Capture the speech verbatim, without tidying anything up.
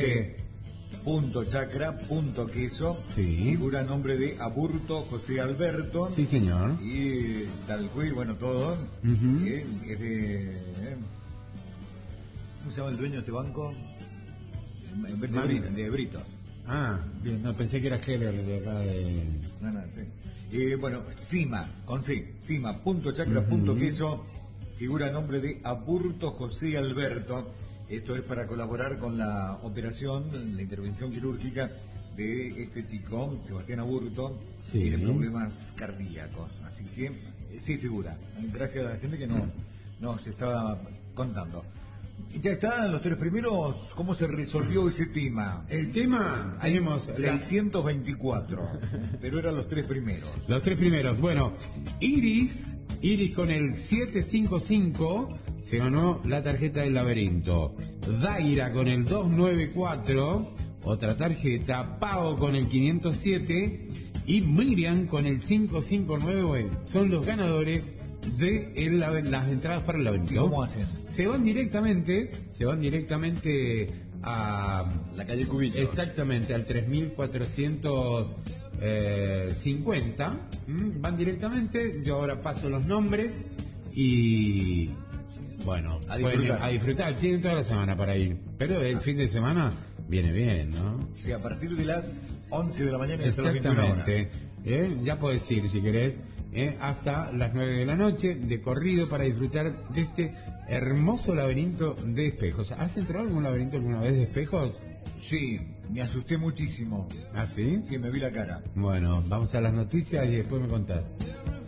dice punto chacra, punto queso, Sí. figura a nombre de Aburto José Alberto. Sí, señor. Y tal cual, bueno, todo. Ujú. eh, es de. eh, ¿Cómo se llama el dueño de este banco? En vez de, Mami. Bri- de Britos. Ah, bien, no, pensé que era Heller de acá de... No, no, sí. Eh, bueno, Cima, con C, Cima, punto chacra, punto queso, figura a nombre de Aburto José Alberto. Esto es para colaborar con la operación, la intervención quirúrgica de este chico, Sebastián Aburto, Sí. tiene problemas cardíacos. Así que eh, sí figura. Gracias a la gente que no, nos estaba contando. Ya están los tres primeros. ¿Cómo se resolvió ese tema? El tema, Hay tenemos la- seiscientos veinticuatro, pero eran los tres primeros. los tres primeros. Bueno, Iris, Iris con el siete cinco cinco se ganó la tarjeta del laberinto. Daira con el doscientos noventa y cuatro, otra tarjeta. Pau con el quinientos siete y Miriam con el quinientos cincuenta y nueve. Son los ganadores de el labe- las entradas para el laberinto. ¿Y cómo hacen? Se van directamente, se van directamente a La calle Cubillos. exactamente al tres mil cuatrocientos cincuenta. ¿m? Van directamente. Yo ahora paso los nombres y bueno, A pueden- disfrutar. a disfrutar. Tienen toda la semana para ir, pero el fin de semana viene bien, ¿no? Sí, a partir de las once de la mañana y hasta las veintiuna horas. Exactamente. ¿Eh? Ya podés ir si querés, ¿eh? hasta las nueve de la noche de corrido para disfrutar de este hermoso laberinto de espejos. ¿Has entrado en algún laberinto alguna vez de espejos? Sí, me asusté muchísimo. ¿Ah, sí? Sí, me vi la cara. Bueno, vamos a las noticias y después me contás.